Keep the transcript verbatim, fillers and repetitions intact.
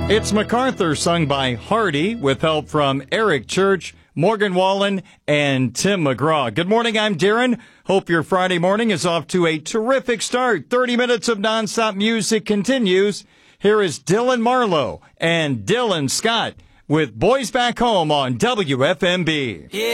It's MacArthur, sung by Hardy, with help from Eric Church, Morgan Wallen, and Tim McGraw. Good morning, I'm Darren. Hope your Friday morning is off to a terrific start. thirty minutes of nonstop music continues. Here is Dylan Marlowe and Dylan Scott with Boys Back Home on W F M B. Yeah.